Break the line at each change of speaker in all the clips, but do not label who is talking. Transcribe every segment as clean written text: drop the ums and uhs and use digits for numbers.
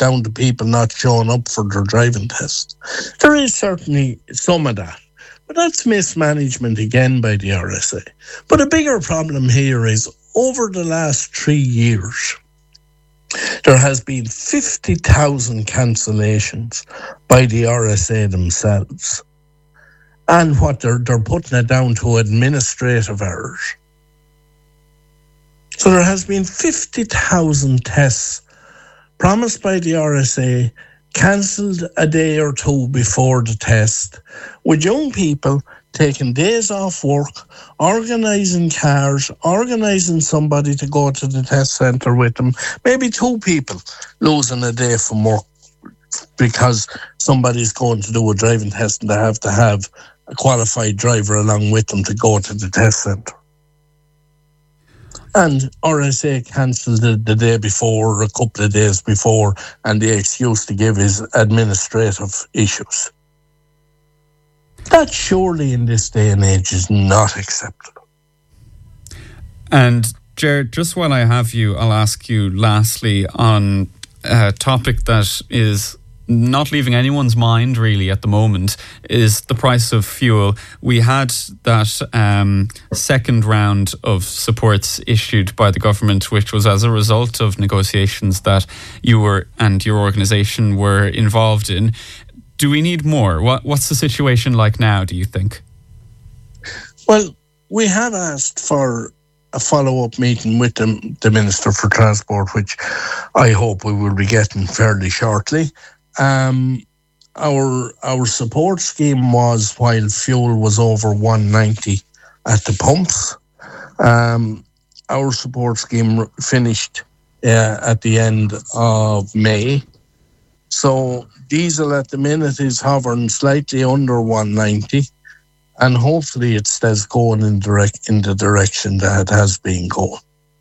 down to people not showing up for their driving test. There is certainly some of that. But that's mismanagement again by the RSA. But a bigger problem here is over the last 3 years, there has been 50,000 cancellations by the RSA themselves. And what they're putting it down to administrative errors. So there has been 50,000 tests promised by the RSA, cancelled a day or two before the test, with young people taking days off work, organising cars, organising somebody to go to the test centre with them, maybe 2 people losing a day from work because somebody's going to do a driving test and they have to have a qualified driver along with them to go to the test centre. And RSA cancelled it the day before, or a couple of days before, and the excuse to give is administrative issues. That surely in this day and age is not acceptable.
And Ger, just while I have you, I'll ask you lastly on a topic that is not leaving anyone's mind really at the moment, is the price of fuel. We had that second round of supports issued by the government, which was as a result of negotiations that you were and your organisation were involved in. Do we need more? What's the situation like now, do you think?
Well, we have asked for a follow-up meeting with the Minister for Transport, which I hope we will be getting fairly shortly. Our support scheme was while fuel was over 190 at the pumps. Our support scheme finished at the end of May. So diesel at the minute is hovering slightly under 190, and hopefully it stays going in the direction that it has been going.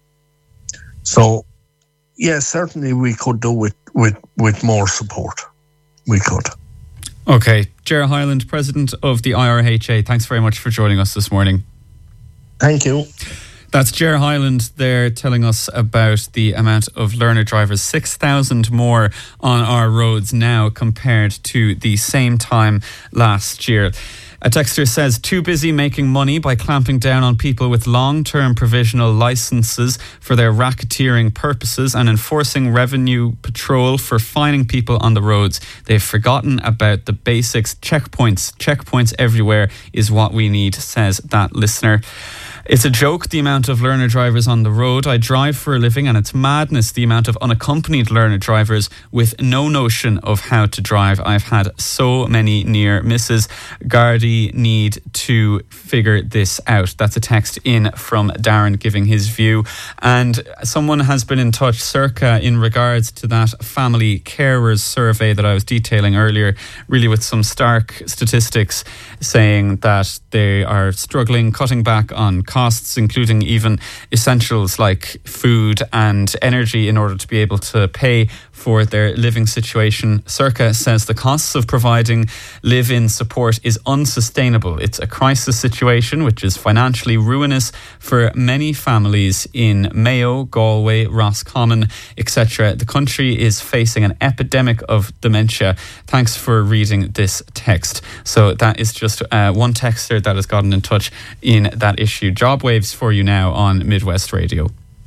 So yes, certainly we could do with more support. We could.
Okay. Ger Hyland, President of the IRHA, thanks very much for joining us this morning.
Thank you.
That's Ger Hyland there telling us about the amount of learner drivers, 6,000 more on our roads now compared to the same time last year. A texter says, too busy making money by clamping down on people with long-term provisional licences for their racketeering purposes and enforcing revenue patrol for fining people on the roads. They've forgotten about the basics. Checkpoints everywhere is what we need, says that listener. It's a joke, the amount of learner drivers on the road. I drive for a living and it's madness, the amount of unaccompanied learner drivers with no notion of how to drive. I've had so many near misses. Gardaí need to figure this out. That's a text in from Darren giving his view. And someone has been in touch, Circa, in regards to that family carers survey that I was detailing earlier, really with some stark statistics saying that they are struggling, cutting back on costs, including even essentials like food and energy in order to be able to pay for their living situation. Circa says the costs of providing live-in support is unsustainable. It's a crisis situation which is financially ruinous for many families in Mayo, Galway, Roscommon, etc. The country is facing an epidemic of dementia. Thanks for reading this text. So that is just one texter that has gotten in touch in that issue. Job Waves for you now on Midwest Radio.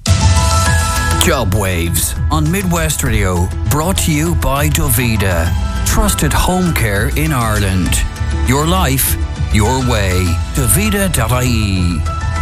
Job Waves on Midwest Radio, brought to you by Dovida, trusted home care in Ireland. Your life, your way. Dovida.ie.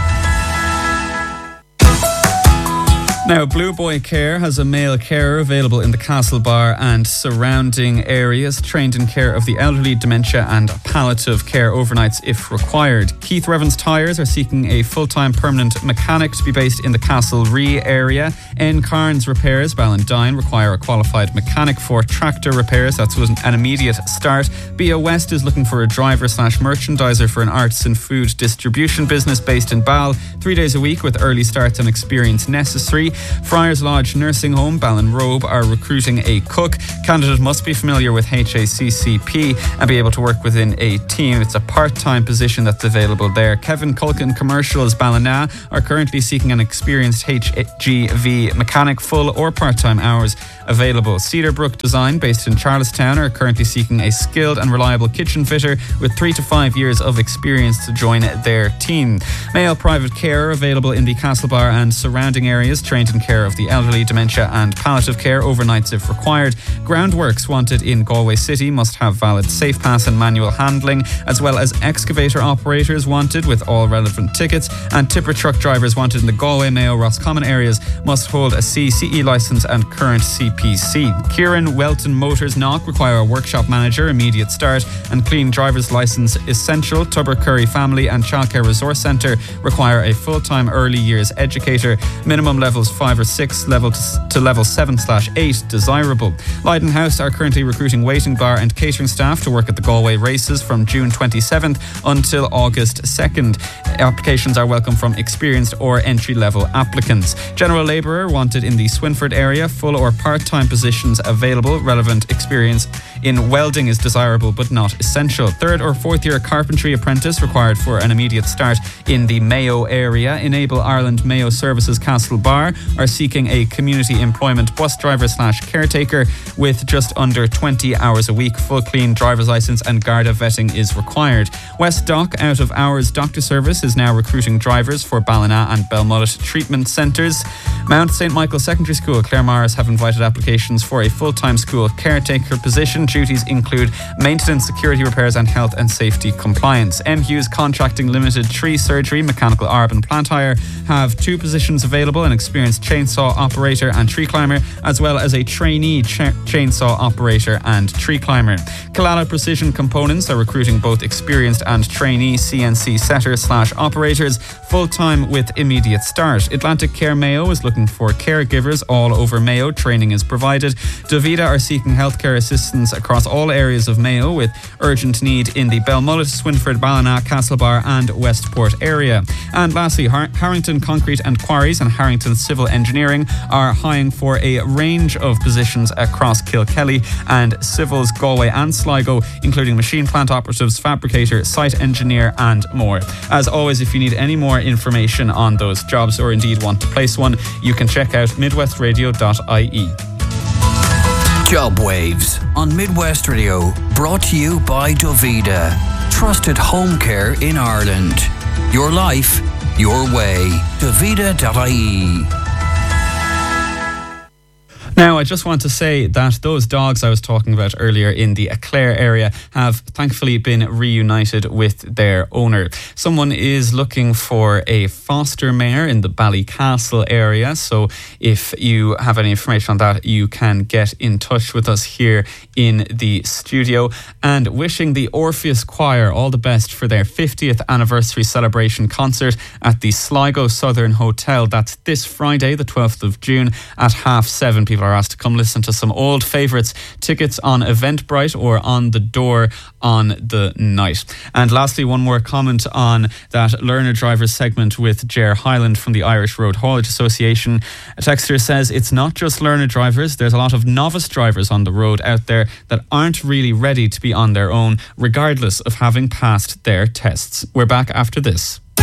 Now, Blue Boy Care has a male carer available in the Castlebar and surrounding areas, trained in care of the elderly, dementia and palliative care overnights if required. Keith Revans Tyres are seeking a full-time permanent mechanic to be based in the Castlerea area. N. Carnes Repairs, Ballandine, require a qualified mechanic for tractor repairs. That's an immediate start. BO West is looking for a driver/merchandiser for an arts and food distribution business based in Bal. 3 days a week with early starts and experience necessary. Friars Lodge Nursing Home, Ballinrobe, are recruiting a cook. Candidate must be familiar with HACCP and be able to work within a team. It's a part-time position that's available there. Kevin Culkin Commercials, Ballina, are currently seeking an experienced HGV mechanic, full or part-time hours available. Cedarbrook Design, based in Charlestown, are currently seeking a skilled and reliable kitchen fitter with 3 to 5 years of experience to join their team. Male private care available in the Castlebar and surrounding areas, trained in care of the elderly, dementia and palliative care, overnights if required. Groundworks wanted in Galway City, must have valid safe pass and manual handling, as well as excavator operators wanted with all relevant tickets, and tipper truck drivers wanted in the Galway, Mayo, Roscommon areas, must hold a CCE licence and current CPC. Kieran Welton Motors Knock require a workshop manager, immediate start, and clean driver's licence essential. Tubber Curry Family and Childcare Resource Centre require a full-time early years educator. Minimum levels 5 or 6, level to level 7/8 desirable. Leiden House are currently recruiting waiting bar and catering staff to work at the Galway races from June 27th until August 2nd. Applications are welcome from experienced or entry-level applicants. General labourer wanted in the Swinford area, full or part-time positions available. Relevant experience in welding is desirable but not essential. 3rd or 4th year carpentry apprentice required for an immediate start in the Mayo area. Enable Ireland Mayo Services Castlebar are seeking a community employment bus driver / caretaker with just under 20 hours a week. Full clean driver's licence and Garda vetting is required. West Dock out of hours doctor service is now recruiting drivers for Ballina and Belmullet treatment centres. Mount St Michael Secondary School, Claremars, have invited applications for a full-time school caretaker position. Duties include maintenance, security repairs and health and safety compliance. M. Hughes Contracting Limited, tree surgery, mechanical arb and plant hire have 2 positions available, an experienced chainsaw operator and tree climber, as well as a trainee chainsaw operator and tree climber. Killala Precision Components are recruiting both experienced and trainee CNC setter / operators, full-time with immediate start. Atlantic Care Mayo is looking for caregivers all over Mayo. Training is provided. Dovida are seeking healthcare assistance across all areas of Mayo with urgent need in the Belmullet, Swinford, Ballina, Castlebar and Westport area. And lastly, Harrington Concrete and Quarries and Harrington Civil Engineering are hiring for a range of positions across Kilkelly and Civils, Galway and Sligo, including machine plant operatives, fabricator, site engineer and more. As always, if you need any more information on those jobs or indeed want to place one, you can check out midwestradio.ie.
Job Waves on Midwest Radio, brought to you by Dovida. Trusted home care in Ireland. Your life, your way. Dovida.ie.
Now, I just want to say that those dogs I was talking about earlier in the Eclair area have thankfully been reunited with their owner. Someone is looking for a foster mare in the Ballycastle area, so if you have any information on that, you can get in touch with us here in the studio. And wishing the Orpheus Choir all the best for their 50th anniversary celebration concert at the Sligo Southern Hotel. That's this Friday, the 12th of June at 7:30. People are asked to come listen to some old favourites. Tickets on Eventbrite or on the door on the night. And lastly, one more comment on that learner drivers segment with Ger Highland from the Irish Road Haulage Association. A texter says it's not just learner drivers, there's a lot of novice drivers on the road out there that aren't really ready to be on their own, regardless of having passed their tests. We're back after this.